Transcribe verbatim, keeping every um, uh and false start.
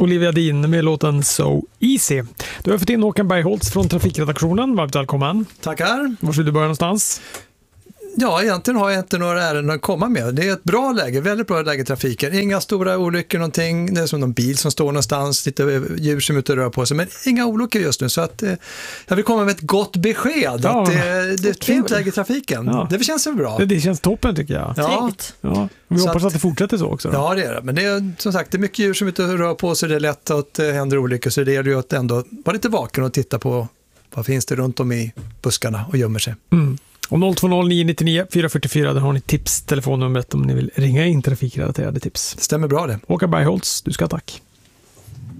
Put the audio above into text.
Olivia Dean med låten So Easy. Du har fått in Håkan Bergholtz från trafikredaktionen. Varmt välkommen. Tackar. Var ska du börja någonstans? Ja, egentligen har jag inte några ärenden att komma med. Det är ett bra läge, väldigt bra läge i trafiken. Inga stora olyckor någonting. Det är som någon bil som står någonstans, lite djur som ute och rör på sig. Men inga olyckor just nu. Så att, eh, jag vill komma med ett gott besked. Ja, att det, det är ett fint läge i trafiken. Ja. Det känns väl bra. Det, det känns toppen tycker jag. Ja. Ja. Vi Så hoppas att, att det fortsätter så också. Då. Ja, det är det. Men det är som sagt det är mycket djur som ute och rör på sig. Det är lätt att det händer olyckor. Så det gäller ju att ändå vara lite vaken och titta på vad finns det runt om i buskarna och gömmer sig. Mm. Och noll två noll nio nio nio fyra fyra fyra, där har ni tips, telefonnumret om ni vill ringa in trafikrelaterade tips. Det stämmer bra det. Håkan Bergholtz, du ska tack.